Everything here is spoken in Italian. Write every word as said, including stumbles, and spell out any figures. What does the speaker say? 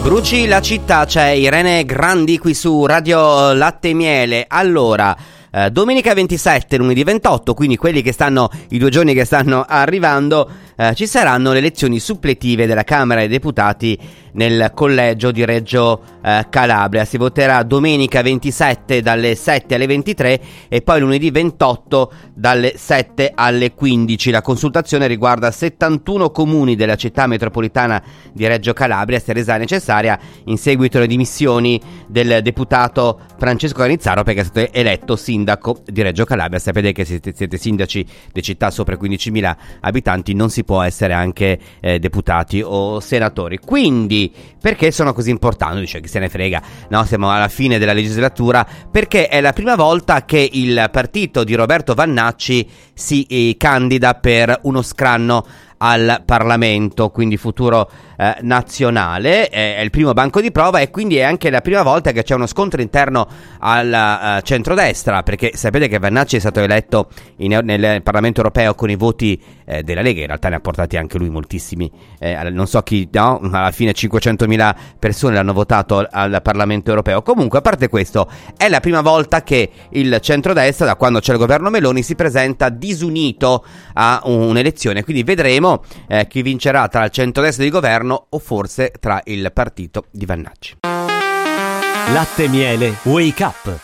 Bruci la città, c'è Irene Grandi qui su Radio Latte e Miele. Allora, eh, domenica ventisette, lunedì ventotto, quindi quelli che stanno, i due giorni che stanno arrivando, eh, ci saranno le elezioni suppletive della Camera dei Deputati nel collegio di Reggio eh, Calabria. Si voterà domenica ventisette dalle sette alle ventitré e poi lunedì ventotto dalle sette alle quindici. La consultazione riguarda settantuno comuni della città metropolitana di Reggio Calabria, se resa necessaria in seguito alle dimissioni del deputato Francesco Canizzaro, perché è stato eletto sindaco di Reggio Calabria. Sapete che se siete sindaci di città sopra i quindicimila abitanti non si può essere anche eh, deputati o senatori. Quindi perché sono così importanti? Dice, chi se ne frega, no? Siamo alla fine della legislatura, perché è la prima volta che il partito di Roberto Vannacci si eh, candida per uno scranno al Parlamento, quindi futuro eh, nazionale. È, è il primo banco di prova e quindi è anche la prima volta che c'è uno scontro interno al uh, centrodestra, perché sapete che Vannacci è stato eletto in, nel Parlamento europeo con i voti eh, della Lega. In realtà ne ha portati anche lui moltissimi, eh, non so chi, no? Alla fine cinquecentomila persone l'hanno votato al Parlamento europeo. Comunque, a parte questo, è la prima volta che il centrodestra, da quando c'è il governo Meloni, si presenta disunito a un'elezione, quindi vedremo Eh, chi vincerà tra il centrodestra di governo o forse tra il partito di Vannacci. Latte e Miele Wake Up.